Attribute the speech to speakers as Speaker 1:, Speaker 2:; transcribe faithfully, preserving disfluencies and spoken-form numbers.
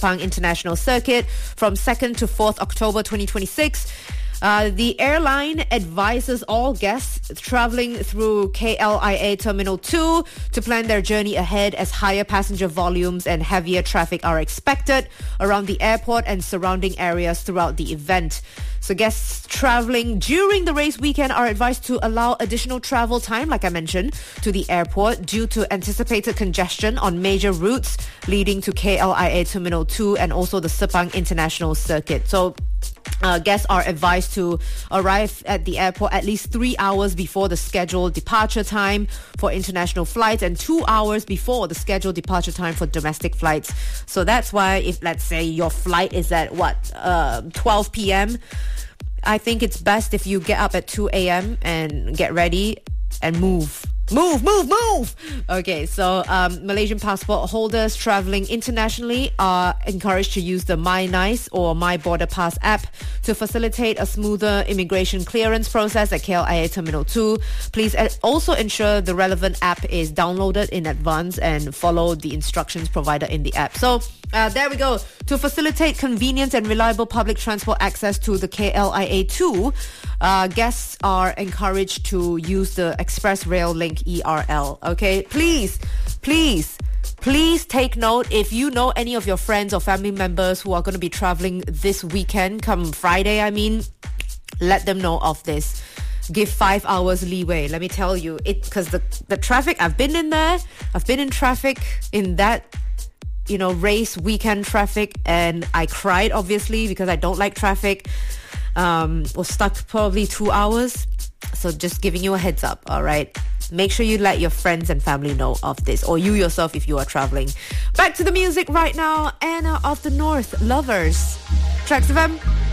Speaker 1: Sepang International Circuit from second to fourth October twenty twenty-six. Uh, the airline advises all guests traveling through K L I A Terminal two to plan their journey ahead as higher passenger volumes and heavier traffic are expected around the airport and surrounding areas throughout the event. So guests traveling during the race weekend are advised to allow additional travel time, like I mentioned, to the airport due to anticipated congestion on major routes leading to K L I A Terminal two and also the Sepang International Circuit. So Uh, guests are advised to arrive at the airport at least three hours before the scheduled departure time for international flights and two hours before the scheduled departure time for domestic flights. So that's why if, let's say, your flight is at, what, uh, twelve p.m., I think it's best if you get up at two a.m. and get ready and move. Move, move, move! Okay, so um, Malaysian passport holders travelling internationally are encouraged to use the MyNice or My Border Pass app to facilitate a smoother immigration clearance process at K L I A Terminal two. Please also ensure the relevant app is downloaded in advance and follow the instructions provided in the app. So uh, there we go. To facilitate convenient and reliable public transport access to the K L I A two, uh, guests are encouraged to use the Express Rail Link E R L. Okay, please, please, please take note. If you know any of your friends or family members who are going to be traveling this weekend, come Friday, I mean, let them know of this. Give five hours leeway. Let me tell you, it because the the traffic. I've been in there. I've been in traffic in that, you know, race weekend traffic, and I cried obviously because I don't like traffic. Um, was stuck probably two hours. So just giving you a heads up, all right? Make sure you let your friends and family know of this, or you yourself if you are traveling. Back to the music right now. Anna of the North, Lovers. Tracks F M.